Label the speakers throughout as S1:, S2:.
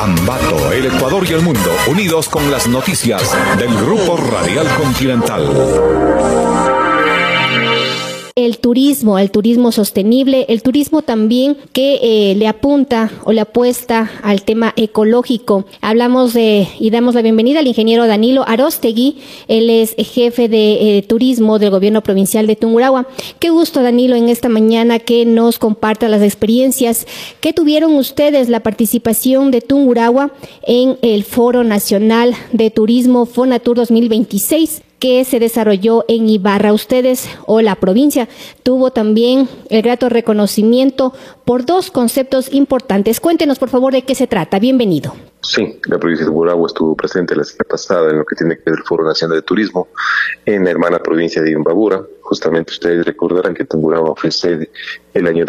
S1: Ambato, el Ecuador y el mundo, unidos con las noticias del Grupo Radial Continental.
S2: El turismo sostenible, el turismo también que le apunta o le apuesta al tema ecológico. Hablamos y damos la bienvenida al ingeniero Danilo Aróstegui. Él es jefe de turismo del gobierno provincial de Tungurahua. Qué gusto, Danilo, en esta mañana que nos comparta las experiencias que tuvieron ustedes, la participación de Tungurahua en el Foro Nacional de Turismo Fonatur 2026. Que se desarrolló en Ibarra. Ustedes o la provincia tuvo también el grato reconocimiento por dos conceptos importantes. Cuéntenos, por favor, de qué se trata. Bienvenido.
S3: Sí, la provincia de Tungurahua estuvo presente la semana pasada en lo que tiene que ver el Foro Nacional de Turismo en la hermana provincia de Imbabura. Justamente ustedes recordarán que Tungurahua fue sede el año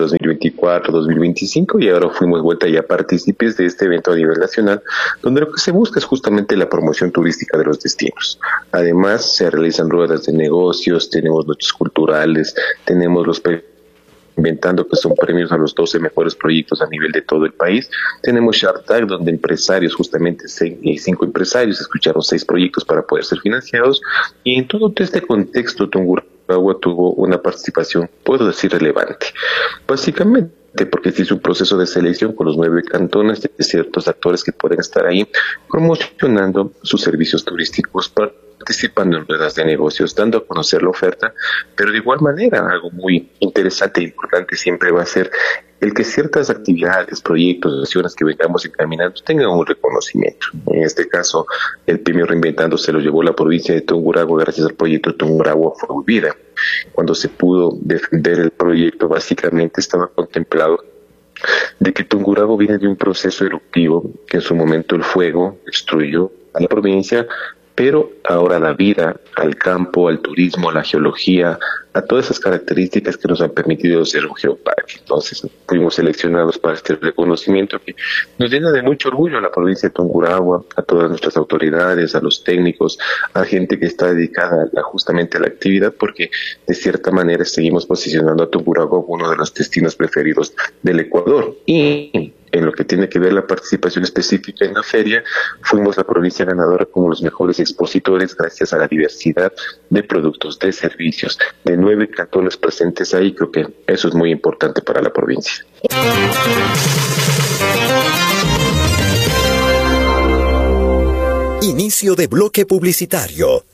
S3: 2024-2025 y ahora fuimos vuelta ya partícipes de este evento a nivel nacional, donde lo que se busca es justamente la promoción turística de los destinos. Además, se realizan ruedas de negocios, tenemos noches culturales, tenemos los inventando que son premios a los 12 mejores proyectos a nivel de todo el país. Tenemos Shark Tank, donde empresarios, justamente 5 empresarios, escucharon 6 proyectos para poder ser financiados. Y en todo este contexto, Tungurahua tuvo una participación, puedo decir, relevante. Básicamente porque se hizo un proceso de selección con los 9 cantones de ciertos actores que pueden estar ahí promocionando sus servicios turísticos, participando en ruedas de negocios, dando a conocer la oferta, pero de igual manera algo muy interesante e importante siempre va a ser el que ciertas actividades, proyectos, acciones que vengamos encaminando tengan un reconocimiento. En este caso, el premio Reinventando se lo llevó la provincia de Tungurahua gracias al proyecto Tungurahua Fue Vida. Cuando se pudo defender el proyecto, básicamente estaba contemplado de que Tungurahua viene de un proceso eruptivo que en su momento el fuego destruyó a la provincia, pero ahora la vida, al campo, al turismo, a la geología, a todas esas características que nos han permitido ser un geoparque. Entonces fuimos seleccionados para este reconocimiento que nos llena de mucho orgullo a la provincia de Tungurahua, a todas nuestras autoridades, a los técnicos, a gente que está dedicada justamente a la actividad, porque de cierta manera seguimos posicionando a Tungurahua como uno de los destinos preferidos del Ecuador. Y en lo que tiene que ver la participación específica en la feria, fuimos la provincia ganadora como los mejores expositores gracias a la diversidad de productos, de servicios, de 9 cantones presentes ahí. Creo que eso es muy importante para la provincia.
S4: Inicio de bloque publicitario.